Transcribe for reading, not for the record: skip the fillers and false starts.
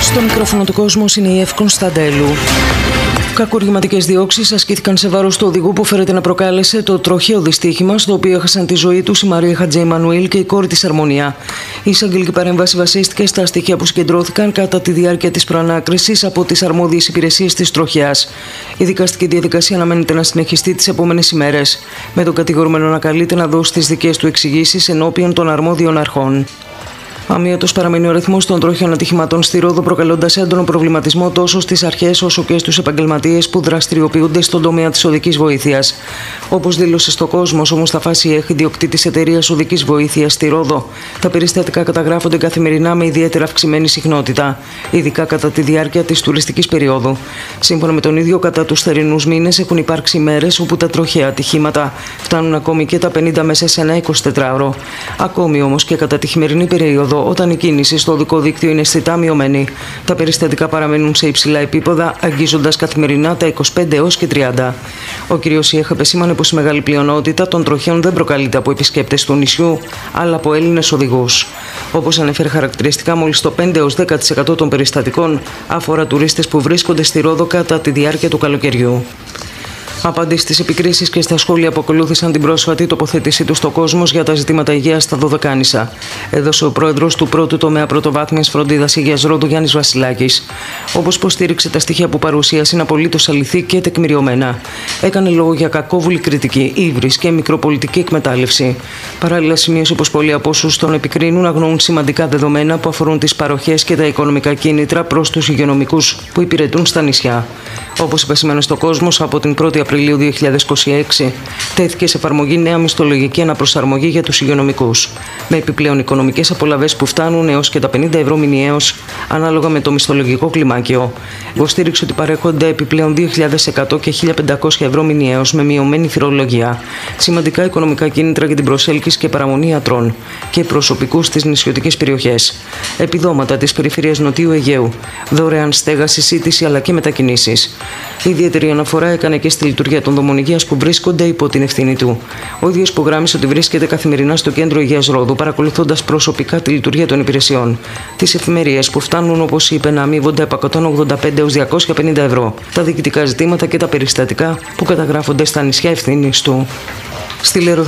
Στο μικρόφωνο του κόσμου είναι η Εύη Κωνσταντέλου. Κακουργηματικές διώξεις ασκήθηκαν σε βάρος του οδηγού που φέρεται να προκάλεσε το τροχαίο δυστύχημα στο οποίο έχασαν τη ζωή τους η Μαρία Χατζεϊμανουήλ και η κόρη της Αρμονία. Η εισαγγελική παρέμβαση βασίστηκε στα στοιχεία που συγκεντρώθηκαν κατά τη διάρκεια της προανάκρισης από τις αρμόδιες υπηρεσίες της τροχιάς. Η δικαστική διαδικασία αναμένεται να συνεχιστεί τις επόμενες ημέρες, με τον κατηγορούμενο να καλείται να δώσει τις δικές του εξηγήσεις ενώπιον των αρμόδιων αρχών. Αμύωτος παραμένει ο αριθμός των τροχαίων ατυχημάτων στη Ρόδο, προκαλώντας έντονο προβληματισμό τόσο στις αρχές όσο και στους επαγγελματίες που δραστηριοποιούνται στον τομέα της οδικής βοήθειας. Όπως δήλωσε στο Κόσμος, ο Μουσταφάς Ιέχ, ιδιοκτήτης εταιρείας οδικής βοήθειας στη Ρόδο, τα περιστατικά καταγράφονται καθημερινά με ιδιαίτερα αυξημένη συχνότητα, ειδικά κατά τη διάρκεια της τουριστικής περίοδου. Σύμφωνα με τον ίδιο, κατά τους θερινούς μήνες έχουν υπάρξει ημέρες όπου τα τροχαία ατυχήματα φτάνουν ακόμη και τα 50 μέσα σε ένα 24ωρο. Ακόμη όμως και κατά τη χειμερινή περίοδο, όταν η κίνηση στο οδικό δίκτυο είναι αισθητά μειωμένη, τα περιστατικά παραμένουν σε υψηλά επίπεδα, αγγίζοντας καθημερινά τα 25 έως και 30. Ο κ. Ιέχ επεσήμανε πως η μεγάλη πλειονότητα των τροχαίων δεν προκαλείται από επισκέπτες του νησιού, αλλά από Έλληνες οδηγούς. Όπως ανέφερε χαρακτηριστικά, μόλις το 5 έως 10% των περιστατικών αφορά τουρίστες που βρίσκονται στη Ρόδο κατά τη διάρκεια του καλοκαιριού. Απάντηση στις επικρίσεις και στα σχόλια που ακολούθησαν την πρόσφατη τοποθέτησή του στο Κόσμος για τα ζητήματα υγείας στα Δωδεκάνησα, έδωσε ο πρόεδρος του πρώτου τομέα πρωτοβάθμιας φροντίδας υγείας Ρόδου, Γιάννης Βασιλάκης. Όπως υποστήριξε, τα στοιχεία που παρουσίασε είναι απολύτως αληθή και τεκμηριωμένα. Έκανε λόγο για κακόβουλη κριτική, ύβρις και μικροπολιτική εκμετάλλευση. Παράλληλα, σημείωσε πως πολλοί από όσους τον επικρίνουν αγνοούν σημαντικά δεδομένα που αφορούν τις παροχές και τα οικονομικά κίνητρα προς τους υγειονομικούς που υπηρετούν στα νησιά. Όπως υπεσήμανε στο Κόσμος, από την 1η Απριλίου 2026 τέθηκε σε εφαρμογή νέα μισθολογική αναπροσαρμογή για τους υγειονομικούς, με επιπλέον οικονομικές απολαβές που φτάνουν έως και τα 50 ευρώ μηνιαίως, ανάλογα με το μισθολογικό κλιμάκιο. Υποστήριξε ότι παρέχονται επιπλέον 2.100 και 1.500 ευρώ μηνιαίως με μειωμένη θηρολογία. Σημαντικά οικονομικά κίνητρα για την προσέλκυση και παραμονή ιατρών και προσωπικού στις νησιωτικές περιοχές. Επιδόματα της περιφέρειας Νοτιού Αιγαίου. Δωρεάν στέγαση, σύντηση αλλά και μετακινήσεις. Ιδιαίτερη αναφορά έκανε και στη λειτουργία των δομών υγείας που βρίσκονται υπό την ευθύνη του. Ο ίδιος υπογράμμισε ότι βρίσκεται καθημερινά στο κέντρο υγείας Ρόδου, παρακολουθώντας προσωπικά τη λειτουργία των υπηρεσιών. Τις εφημερίες που φτάνουν, όπως είπε, να αμείβονται από 185 έως 250 ευρώ. Τα διοικητικά ζητήματα και τα περιστατικά που καταγράφονται στα νησιά ευθύνης του. Στη